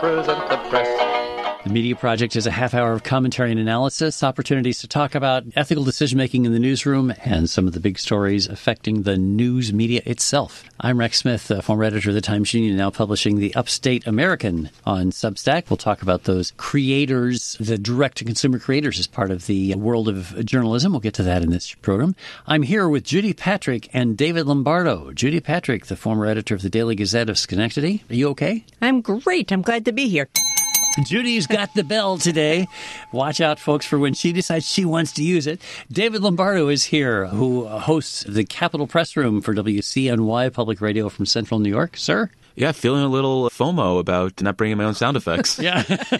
represent the press. The Media Project is a half hour of commentary and analysis, opportunities to talk about ethical decision-making in the newsroom and some of the big stories affecting the news media itself. I'm Rex Smith, former editor of the Times Union, now publishing the Upstate American on Substack. We'll talk about those creators, the direct-to-consumer creators as part of the world of journalism. We'll get to that in this program. I'm here with Judy Patrick and David Lombardo. Judy Patrick, the former editor of the Daily Gazette of Schenectady. Are you okay? I'm great. I'm glad to be here. Judy's got the bell today. Watch out, folks, for when she decides she wants to use it. David Lombardo is here, who hosts the Capitol Press Room for WCNY Public Radio from Central New York. Sir? Yeah, feeling a little FOMO about not bringing my own sound effects. Yeah.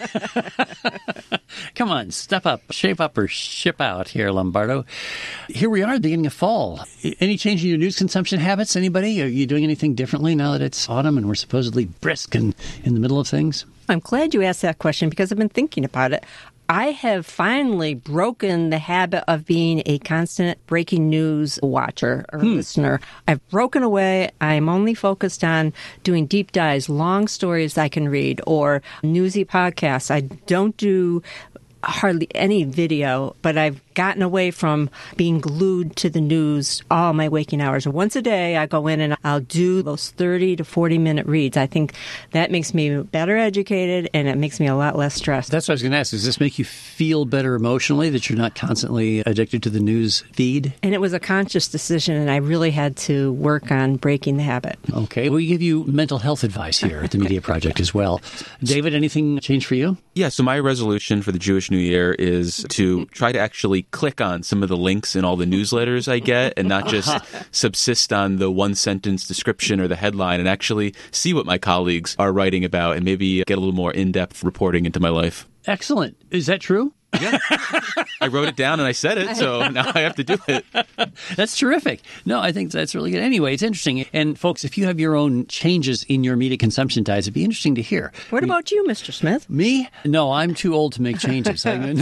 Come on, step up, shape up, or ship out here, Lombardo. Here we are at the beginning of fall. Any change in your news consumption habits, anybody? Are you doing anything differently now that it's autumn and we're supposedly brisk and in the middle of things? I'm glad you asked that question because I've been thinking about it. I have finally broken the habit of being a constant breaking news watcher or listener. I've broken away. I'm only focused on doing deep dives, long stories I can read, or newsy podcasts. I don't do hardly any video, but I've gotten away from being glued to the news all my waking hours. Once a day, I go in and I'll do those 30 to 40-minute reads. I think that makes me better educated and it makes me a lot less stressed. That's what I was going to ask. Does this make you feel better emotionally that you're not constantly addicted to the news feed? And it was a conscious decision, and I really had to work on breaking the habit. Okay. We give you mental health advice here at the Media Project as well. David, anything change for you? Yeah, so my resolution for the Jewish New Year is to try to actually click on some of the links in all the newsletters I get and not just subsist on the one-sentence description or the headline and actually see what my colleagues are writing about and maybe get a little more in-depth reporting into my life. Excellent. Is that true? Yeah. I wrote it down and I said it, so now I have to do it. That's terrific. No, I think that's really good. Anyway, it's interesting. And folks, if you have your own changes in your media consumption diets, it'd be interesting to hear. What about you, Mr. Smith? Me? No, I'm too old to make changes.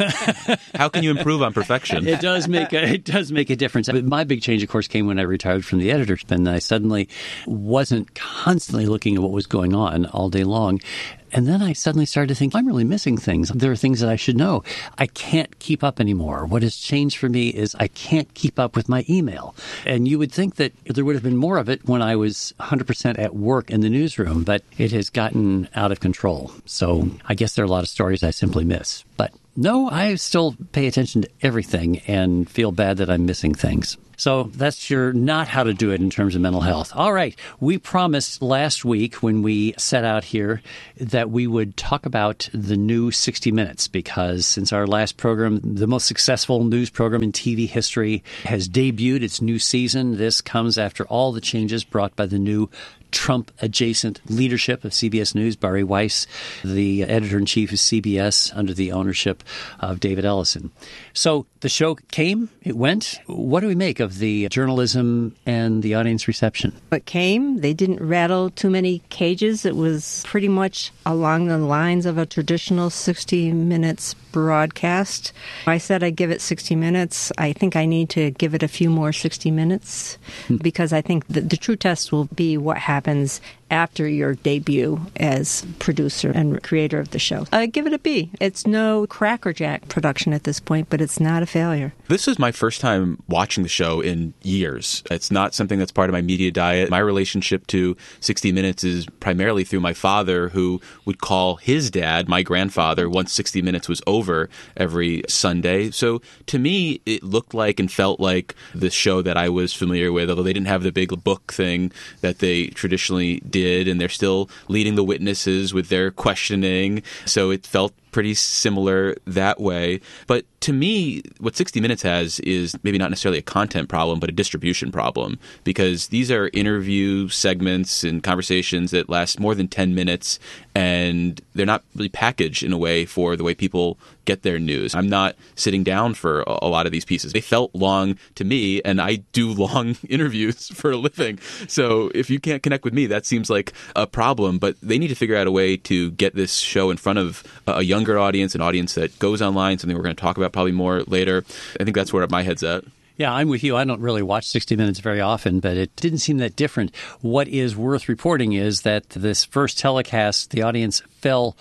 How can you improve on perfection? It does make a difference. But my big change, of course, came when I retired from the editor's pen. I suddenly wasn't constantly looking at what was going on all day long. And then I suddenly started to think, I'm really missing things. There are things that I should know. I can't keep up anymore. What has changed for me is I can't keep up with my email. And you would think that there would have been more of it when I was 100% at work in the newsroom, but it has gotten out of control. So I guess there are a lot of stories I simply miss. But no, I still pay attention to everything and feel bad that I'm missing things. So that's not how to do it in terms of mental health. All right. We promised last week when we set out here that we would talk about the new 60 Minutes because since our last program, the most successful news program in TV history has debuted its new season. This comes after all the changes brought by the new Trump-adjacent leadership of CBS News, Bari Weiss, the editor-in-chief of CBS under the ownership of David Ellison. So the show came, it went. What do we make of the journalism and the audience reception? It came. They didn't rattle too many cages. It was pretty much along the lines of a traditional 60 Minutes broadcast. I said I'd give it 60 minutes. I think I need to give it a few more 60 minutes because I think the true test will be what happens after your debut as producer and creator of the show. I give it a B. It's no crackerjack production at this point, but it's not a failure. This is my first time watching the show in years. It's not something that's part of my media diet. My relationship to 60 Minutes is primarily through my father, who would call his dad, my grandfather, once 60 Minutes was over every Sunday. So to me, it looked like and felt like the show that I was familiar with, although they didn't have the big book thing that they traditionally did. And they're still leading the witnesses with their questioning. So it felt pretty similar that way. But to me, what 60 Minutes has is maybe not necessarily a content problem, but a distribution problem, because these are interview segments and conversations that last more than 10 minutes, and they're not really packaged in a way for the way people get their news. I'm not sitting down for a lot of these pieces. They felt long to me, and I do long interviews for a living. So if you can't connect with me, that seems like a problem. But they need to figure out a way to get this show in front of a younger audience, an audience that goes online, something we're going to talk about probably more later. I think that's where my head's at. Yeah, I'm with you. I don't really watch 60 Minutes very often, but it didn't seem that different. What is worth reporting is that this first telecast, the audience fell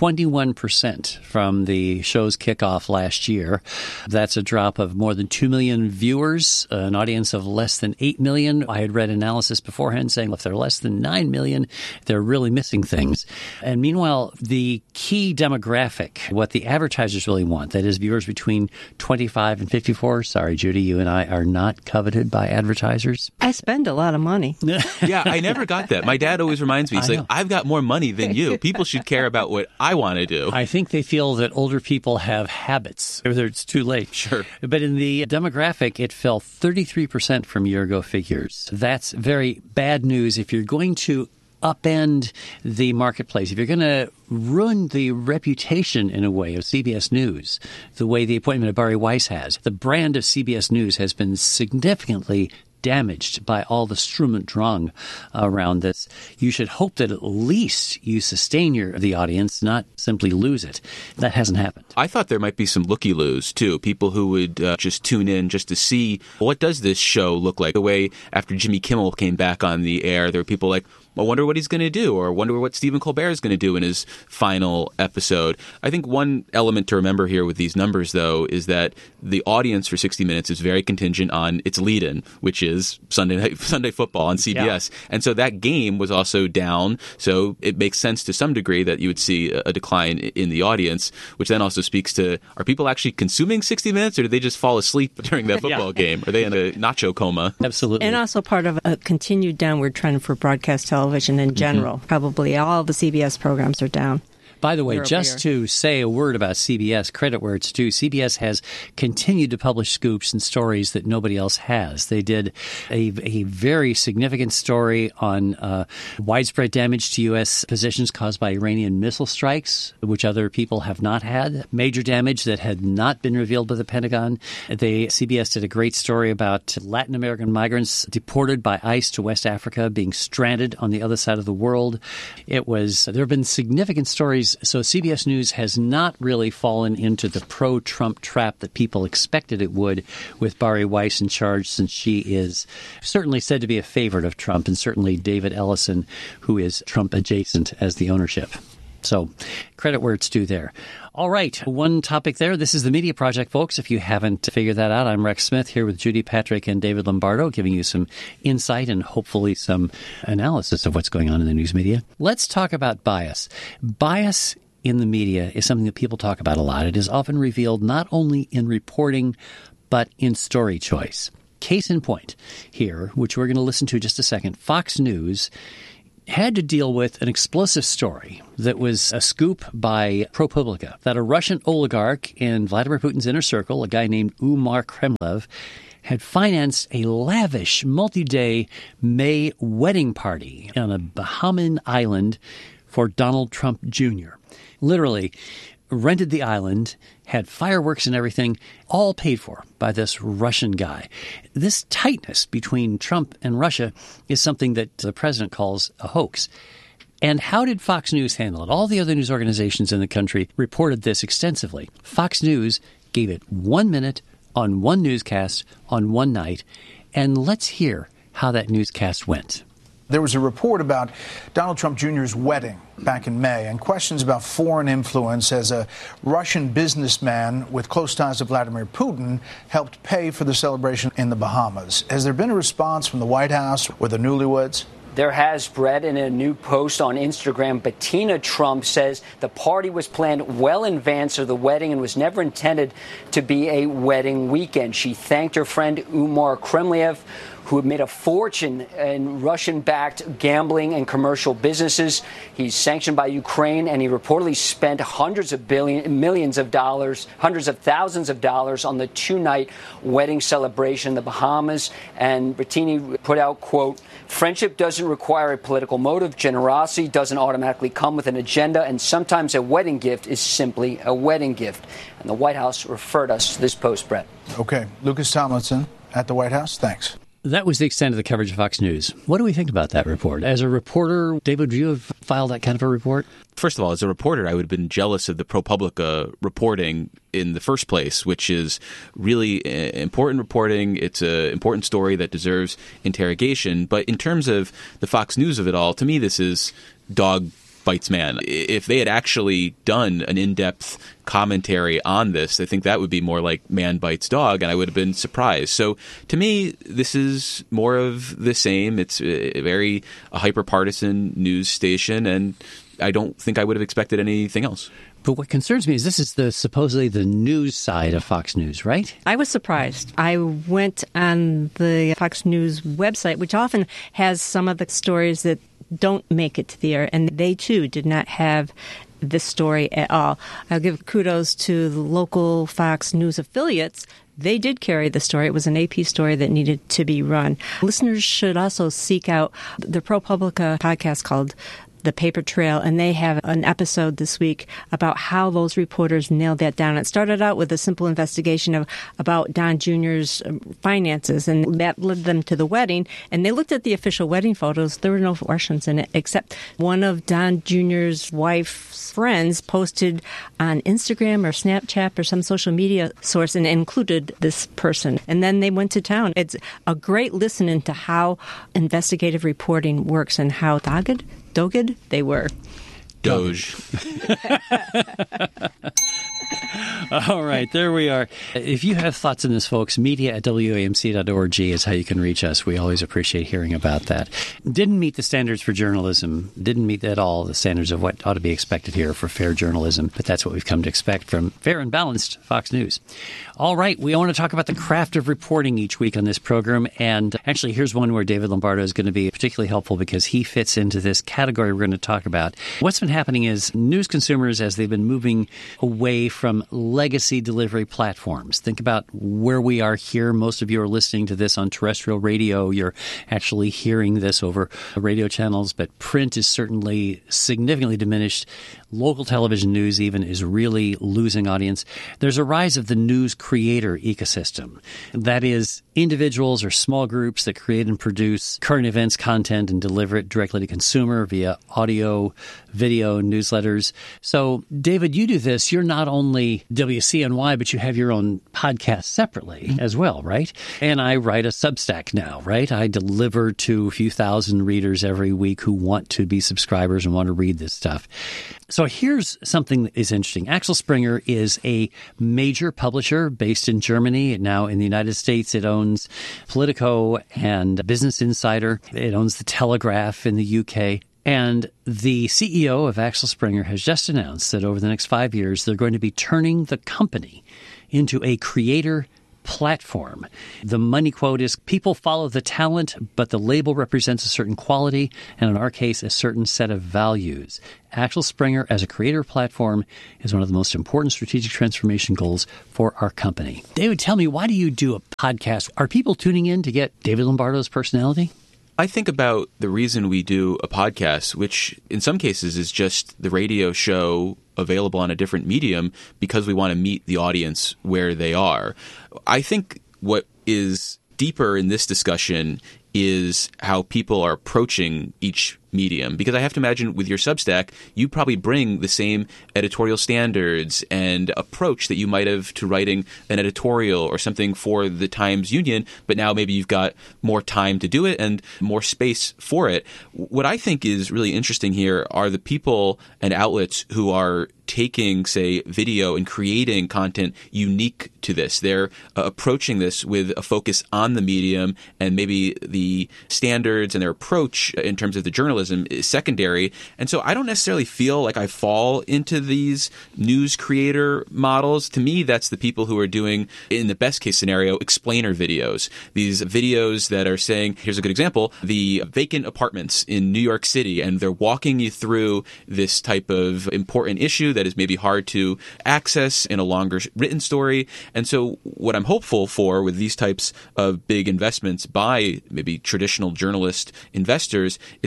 21% from the show's kickoff last year. That's a drop of more than 2 million viewers, an audience of less than 8 million. I had read analysis beforehand saying if they're less than 9 million, they're really missing things. And meanwhile, the key demographic, what the advertisers really want, that is viewers between 25 and 54. Sorry, Judy, you and I are not coveted by advertisers. I spend a lot of money. Yeah, I never got that. My dad always reminds me, he's like, I've got more money than you. People should care about what I want to do. I think they feel that older people have habits, whether it's too late. Sure. But in the demographic, it fell 33% from year-ago figures. That's very bad news if you're going to upend the marketplace. If you're going to ruin the reputation, in a way, of CBS News, the way the appointment of Bari Weiss has, the brand of CBS News has been significantly damaged by all the Sturm und Drang around this. You should hope that at least you sustain the audience, not simply lose it. That hasn't happened. I thought there might be some looky-loos, too. People who would just tune in just to see, what does this show look like? The way after Jimmy Kimmel came back on the air, there were people like, I wonder what he's going to do, or wonder what Stephen Colbert is going to do in his final episode. I think one element to remember here with these numbers, though, is that the audience for 60 Minutes is very contingent on its lead-in, which is Sunday football on CBS. Yeah. And so that game was also down, so it makes sense to some degree that you would see a decline in the audience, which then also speaks to, are people actually consuming 60 Minutes, or do they just fall asleep during that football game? Are they in a nacho coma? Absolutely. And also part of a continued downward trend for broadcast television in general. Mm-hmm. Probably all the CBS programs are down. By the way, just to say a word about CBS, credit where it's due, CBS has continued to publish scoops and stories that nobody else has. They did a very significant story on widespread damage to U.S. positions caused by Iranian missile strikes, which other people have not had. Major damage that had not been revealed by the Pentagon. CBS did a great story about Latin American migrants deported by ICE to West Africa, being stranded on the other side of the world. There have been significant stories. So CBS News has not really fallen into the pro-Trump trap that people expected it would with Bari Weiss in charge, since she is certainly said to be a favorite of Trump, and certainly David Ellison, who is Trump adjacent as the ownership. So credit where it's due there. All right, one topic there. This is the Media Project, folks. If you haven't figured that out, I'm Rex Smith here with Judy Patrick and David Lombardo, giving you some insight and hopefully some analysis of what's going on in the news media. Let's talk about bias. Bias in the media is something that people talk about a lot. It is often revealed not only in reporting, but in story choice. Case in point here, which we're going to listen to in just a second, Fox News had to deal with an explosive story that was a scoop by ProPublica that a Russian oligarch in Vladimir Putin's inner circle, a guy named Umar Kremlev, had financed a lavish multi-day May wedding party on a Bahamian island for Donald Trump Jr. Literally rented the island, had fireworks and everything, all paid for by this Russian guy. This tightness between Trump and Russia is something that the president calls a hoax. And how did Fox News handle it? All the other news organizations in the country reported this extensively. Fox News gave it 1 minute on one newscast on one night. And let's hear how that newscast went. There was a report about Donald Trump Jr.'s wedding back in May and questions about foreign influence as a Russian businessman with close ties to Vladimir Putin helped pay for the celebration in the Bahamas. Has there been a response from the White House or the newlyweds? There has, Brett. In a new post on Instagram, Bettina Trump says the party was planned well in advance of the wedding and was never intended to be a wedding weekend. She thanked her friend Umar Kremlev, who had made a fortune in Russian-backed gambling and commercial businesses. He's sanctioned by Ukraine, and he reportedly spent hundreds of thousands of dollars on the two-night wedding celebration in the Bahamas. And Bettini put out, quote, "Friendship doesn't require a political motive. Generosity doesn't automatically come with an agenda. And sometimes a wedding gift is simply a wedding gift." And the White House referred us to this post, Brett. Okay. Lucas Tomlinson at the White House. Thanks. That was the extent of the coverage of Fox News. What do we think about that report? As a reporter, David, would you have filed that kind of a report? First of all, as a reporter, I would have been jealous of the ProPublica reporting in the first place, which is really important reporting. It's an important story that deserves interrogation. But in terms of the Fox News of it all, to me, this is dog bites man. If they had actually done an in-depth commentary on this, I think that would be more like man bites dog, and I would have been surprised. So to me, this is more of the same. It's a hyper-partisan news station, and I don't think I would have expected anything else. But what concerns me is this is supposedly the news side of Fox News, right? I was surprised. I went on the Fox News website, which often has some of the stories that don't make it to the air, and they too did not have this story at all. I'll give kudos to the local Fox News affiliates. They did carry the story. It was an AP story that needed to be run. Listeners should also seek out the ProPublica podcast called The Paper Trail, and they have an episode this week about how those reporters nailed that down. It started out with a simple investigation about Don Jr.'s finances, and that led them to the wedding. And they looked at the official wedding photos. There were no Russians in it, except one of Don Jr.'s wife's friends posted on Instagram or Snapchat or some social media source and included this person. And then they went to town. It's a great listen into how investigative reporting works and how dogged they were. Doge. All right, there we are. If you have thoughts on this, folks, media@wamc.org is how you can reach us. We always appreciate hearing about that. Didn't meet the standards for journalism. Didn't meet at all the standards of what ought to be expected here for fair journalism. But that's what we've come to expect from fair and balanced Fox News. All right, we want to talk about the craft of reporting each week on this program. And actually, here's one where David Lombardo is going to be particularly helpful because he fits into this category we're going to talk about. What's been happening is news consumers, as they've been moving away from legacy delivery platforms. Think about where we are here. Most of you are listening to this on terrestrial radio. You're actually hearing this over radio channels, but print is certainly significantly diminished. Local television news even is really losing audience. There's a rise of the news creator ecosystem. That is, individuals or small groups that create and produce current events content and deliver it directly to consumer via audio, video, newsletters. So, David, you do this. You're not only WCNY, but you have your own podcast separately as well, right? And I write a Substack now, right? I deliver to a few thousand readers every week who want to be subscribers and want to read this stuff. So here's something that is interesting. Axel Springer is a major publisher based in Germany. Now in the United States, it owns Politico and Business Insider. It owns The Telegraph in the UK. And the CEO of Axel Springer has just announced that over the next 5 years, they're going to be turning the company into a creator platform. The money quote is, people follow the talent, but the label represents a certain quality, and in our case, a certain set of values. Axel Springer as a creator platform is one of the most important strategic transformation goals for our company. David, tell me, why do you do a podcast? Are people tuning in to get David Lombardo's personality? I think about the reason we do a podcast, which in some cases is just the radio show available on a different medium because we want to meet the audience where they are. I think what is deeper in this discussion is how people are approaching each medium. Because I have to imagine with your Substack, you probably bring the same editorial standards and approach that you might have to writing an editorial or something for the Times Union, but now maybe you've got more time to do it and more space for it. What I think is really interesting here are the people and outlets who are taking, say, video and creating content unique to this. They're approaching this with a focus on the medium, and maybe the standards and their approach in terms of the journalism is secondary. And so I don't necessarily feel like I fall into these news creator models. To me, that's the people who are doing, in the best case scenario, explainer videos. These videos that are saying, here's a good example, the vacant apartments in New York City, and they're walking you through this type of important issue that is maybe hard to access in a longer written story. And so what I'm hopeful for with these types of big investments by maybe traditional journalist investors is this idea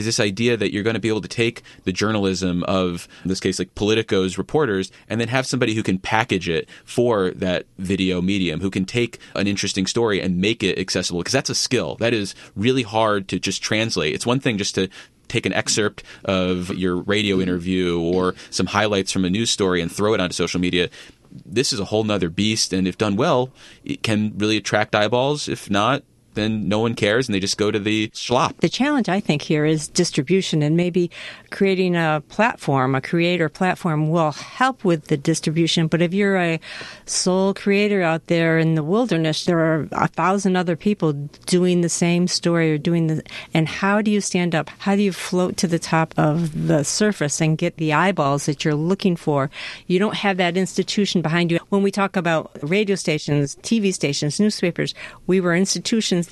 idea that you're going to be able to take the journalism of, in this case, like Politico's reporters, and then have somebody who can package it for that video medium, who can take an interesting story and make it accessible, because that's a skill. That is really hard to just translate. It's one thing just to take an excerpt of your radio interview or some highlights from a news story and throw it onto social media. This is a whole nother beast, and if done well, it can really attract eyeballs. If not, then no one cares, and they just go to the schlop. The challenge, I think, here is distribution, and maybe creating a platform, a creator platform, will help with the distribution. But if you're a sole creator out there in the wilderness, there are 1,000 other people doing the same story or doing the. And how do you stand up? How do you float to the top of the surface and get the eyeballs that you're looking for? You don't have that institution behind you. When we talk about radio stations, TV stations, newspapers, we were institutions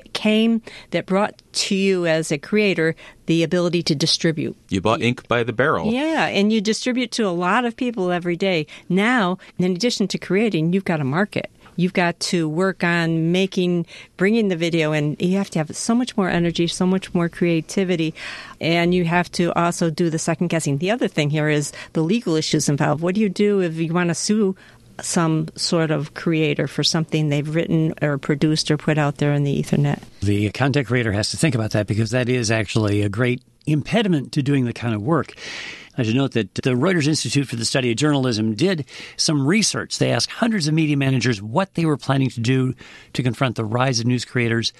that brought to you as a creator the ability to distribute. You bought ink by the barrel. Yeah, and you distribute to a lot of people every day. Now, in addition to creating, you've got to market. You've got to work on bringing the video, and you have to have so much more energy, so much more creativity, and you have to also do the second guessing. The other thing here is the legal issues involved. What do you do if you want to sue some sort of creator for something they've written or produced or put out there in the Ethernet? The content creator has to think about that, because that is actually a great impediment to doing the kind of work. I should note that the Reuters Institute for the Study of Journalism did some research. They asked hundreds of media managers what they were planning to do to confront the rise of news creators.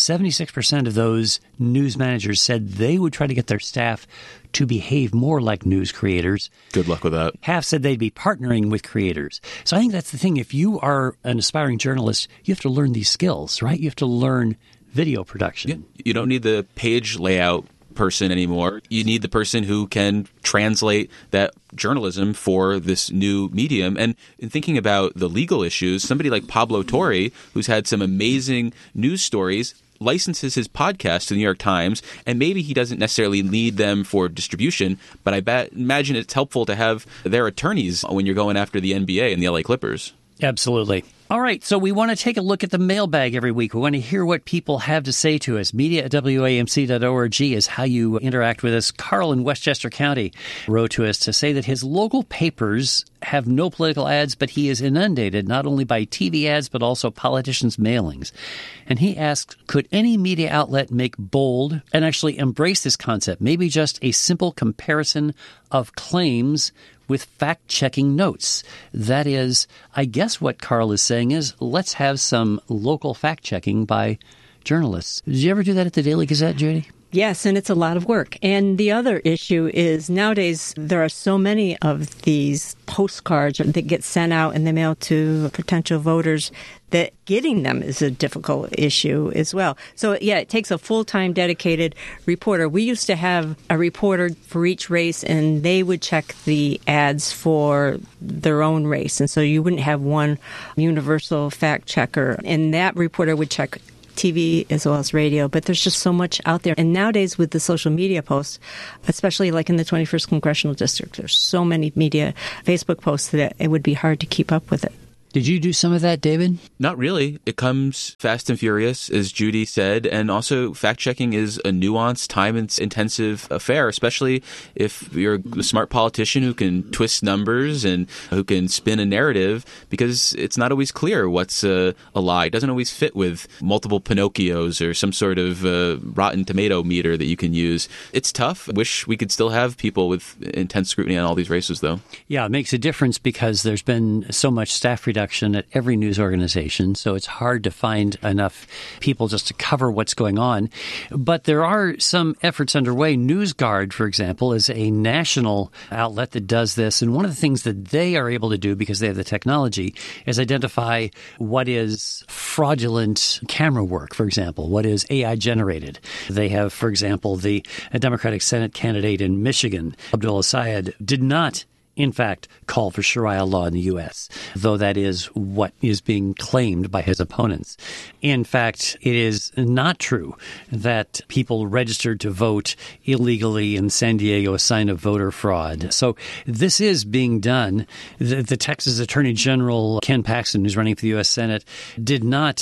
76% of those news managers said they would try to get their staff to behave more like news creators. Good luck with that. Half said they'd be partnering with creators. So I think that's the thing. If you are an aspiring journalist, you have to learn these skills, right? You have to learn video production. Yeah. You don't need the page layout person anymore. You need the person who can translate that journalism for this new medium. And in thinking about the legal issues, somebody like Pablo Torre, who's had some amazing news stories, licenses his podcast to the New York Times, and maybe he doesn't necessarily need them for distribution, but I imagine it's helpful to have their attorneys when you're going after the NBA and the LA Clippers. Absolutely. All right, so we want to take a look at the mailbag every week. We want to hear what people have to say to us. Media@WAMC.org is how you interact with us. Carl in Westchester County wrote to us to say that his local papers have no political ads, but he is inundated not only by TV ads, but also politicians' mailings. And he asked, could any media outlet make bold and actually embrace this concept? Maybe just a simple comparison of claims with fact-checking notes. That is, I guess what Carl is saying is, let's have some local fact-checking by journalists. Did you ever do that at the Daily Gazette, Judy? Yes, and it's a lot of work. And the other issue is nowadays there are so many of these postcards that get sent out in the mail to potential voters that getting them is a difficult issue as well. So, yeah, it takes a full-time dedicated reporter. We used to have a reporter for each race, and they would check the ads for their own race. And so you wouldn't have one universal fact checker. And that reporter would check TV as well as radio, but there's just so much out there. And nowadays with the social media posts, especially like in the 21st Congressional District, there's so many media Facebook posts that it would be hard to keep up with it. Did you do some of that, David? Not really. It comes fast and furious, as Judy said, and also fact-checking is a nuanced, time-intensive affair, especially if you're a smart politician who can twist numbers and who can spin a narrative, because it's not always clear what's a lie. It doesn't always fit with multiple Pinocchios or some sort of rotten tomato meter that you can use. It's tough. I wish we could still have people with intense scrutiny on all these races, though. Yeah, it makes a difference because there's been so much staff reduction at every news organization, so it's hard to find enough people just to cover what's going on. But there are some efforts underway. NewsGuard, for example, is a national outlet that does this, and one of the things that they are able to do, because they have the technology, is identify what is fraudulent camera work, for example, what is AI generated. They have, for example, the Democratic Senate candidate in Michigan, Abdullah Syed, did not in fact, call for Sharia law in the U.S., though that is what is being claimed by his opponents. In fact, it is not true that people registered to vote illegally in San Diego, a sign of voter fraud. So this is being done. The Texas Attorney General, Ken Paxton, who's running for the U.S. Senate, did not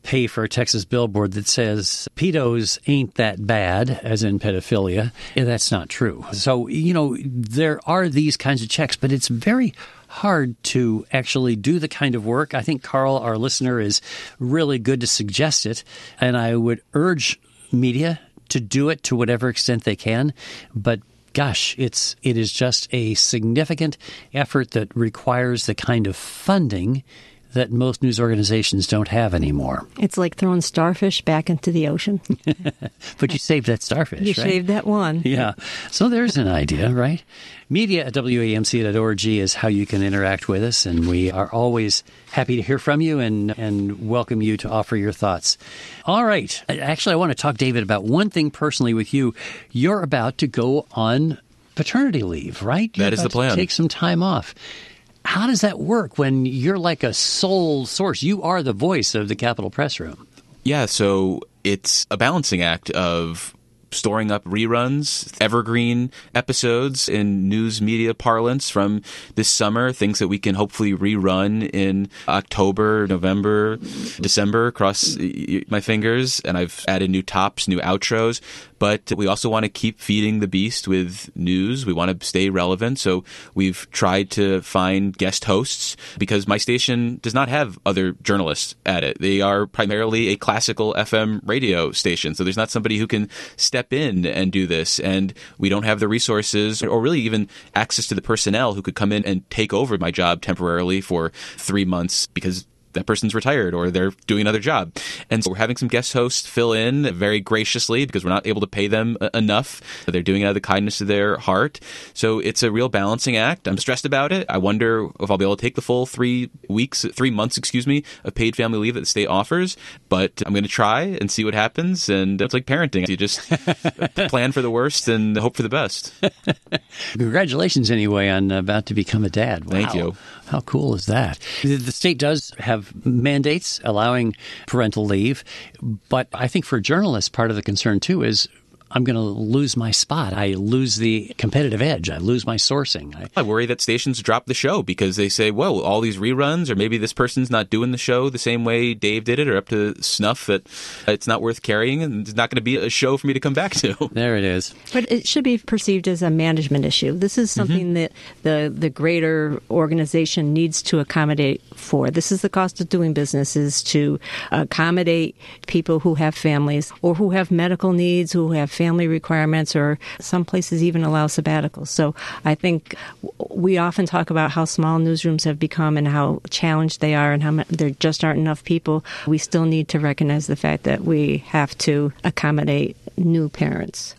pay for a Texas billboard that says pedos ain't that bad, as in pedophilia. That's not true. So, there are these kinds of checks, but it's very hard to actually do the kind of work. I think Carl, our listener, is really good to suggest it, and I would urge media to do it to whatever extent they can. But gosh, it is just a significant effort that requires the kind of funding that most news organizations don't have anymore. It's like throwing starfish back into the ocean. But you saved that starfish, You right? saved that one. Yeah. So there's an idea, right? Media at WAMC.org is how you can interact with us, and we are always happy to hear from you and welcome you to offer your thoughts. All right. Actually, I want to talk, David, about one thing personally with you. You're about to go on paternity leave, right? That is the plan. Take some time off. How does that work when you're like a sole source? You are the voice of the Capitol Press Room. Yeah, so it's a balancing act of storing up reruns, evergreen episodes in news media parlance from this summer, things that we can hopefully rerun in October, November, December, cross my fingers. And I've added new tops, new outros. But we also want to keep feeding the beast with news. We want to stay relevant. So we've tried to find guest hosts because my station does not have other journalists at it. They are primarily a classical FM radio station. So there's not somebody who can step in and do this. And we don't have the resources or really even access to the personnel who could come in and take over my job temporarily for 3 months because that person's retired or they're doing another job. And so we're having some guest hosts fill in very graciously because we're not able to pay them enough. They're doing it out of the kindness of their heart. So it's a real balancing act. I'm stressed about it. I wonder if I'll be able to take the full 3 months, of paid family leave that the state offers. But I'm going to try and see what happens. And it's like parenting. You just plan for the worst and hope for the best. Congratulations, anyway, on about to become a dad. Wow. Thank you. How cool is that? The state does have mandates allowing parental leave, but I think for journalists, part of the concern, too, is I'm going to lose my spot. I lose the competitive edge. I lose my sourcing. I worry that stations drop the show because they say, well, all these reruns, or maybe this person's not doing the show the same way Dave did it or up to snuff that it's not worth carrying and it's not going to be a show for me to come back to. There it is. But it should be perceived as a management issue. This is something that the greater organization needs to accommodate for. This is the cost of doing business, is to accommodate people who have families or who have medical needs, who have family requirements, or some places even allow sabbaticals. So I think we often talk about how small newsrooms have become and how challenged they are and how there just aren't enough people. We still need to recognize the fact that we have to accommodate new parents.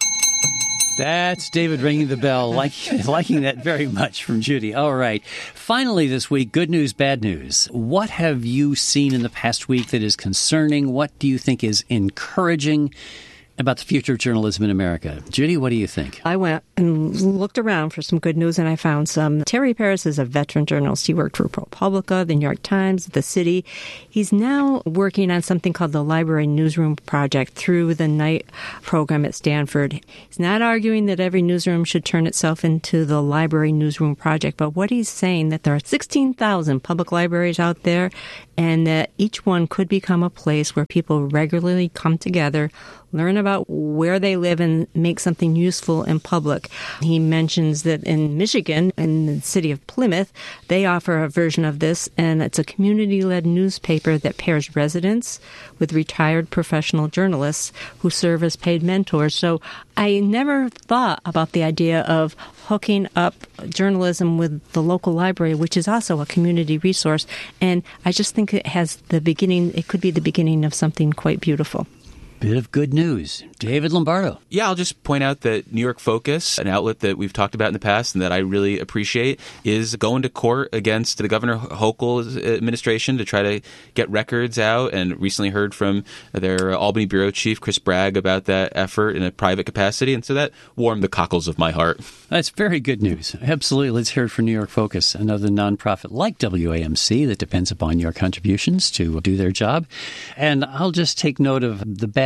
That's David ringing the bell, liking that very much from Judy. All right. Finally this week, good news, bad news. What have you seen in the past week that is concerning? What do you think is encouraging about the future of journalism in America? Judy, what do you think? I went and looked around for some good news, and I found some. Terry Paris is a veteran journalist. He worked for ProPublica, the New York Times, The City. He's now working on something called the Library Newsroom Project through the night program at Stanford. He's not arguing that every newsroom should turn itself into the Library Newsroom Project, but what he's saying that there are 16,000 public libraries out there, and that each one could become a place where people regularly come together, learn about where they live, and make something useful in public. He mentions that in Michigan, in the city of Plymouth, they offer a version of this, and it's a community-led newspaper that pairs residents with retired professional journalists who serve as paid mentors. So I never thought about the idea of hooking up journalism with the local library, which is also a community resource. And I just think it could be the beginning of something quite beautiful. Bit of good news. David Lombardo. Yeah, I'll just point out that New York Focus, an outlet that we've talked about in the past and that I really appreciate, is going to court against the Governor Hochul's administration to try to get records out, and recently heard from their Albany bureau chief, Chris Bragg, about that effort in a private capacity. And so that warmed the cockles of my heart. That's very good news. Absolutely. Let's hear it from New York Focus, another nonprofit like WAMC that depends upon your contributions to do their job. And I'll just take note of the bad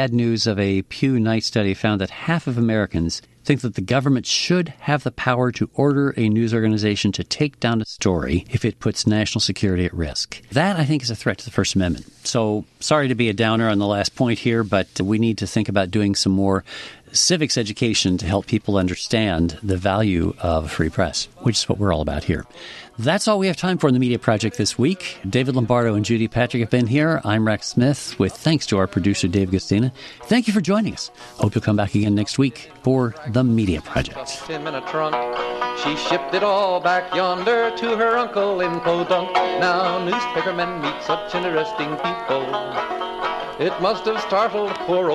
sad news of a Pew Knight study found that half of Americans think that the government should have the power to order a news organization to take down a story if it puts national security at risk. That, I think, is a threat to the First Amendment. So, sorry to be a downer on the last point here, but we need to think about doing some more civics education to help people understand the value of a free press, which is what we're all about here. That's all we have time for in the Media Project this week. David Lombardo and Judy Patrick have been here. I'm Rex Smith, with thanks to our producer, Dave Gustina. Thank you for joining us. Hope you'll come back again next week for the Media Project. In a trunk. She shipped it all back yonder to her uncle in Podunk. Now newspapermen meet such interesting people. It must have startled poor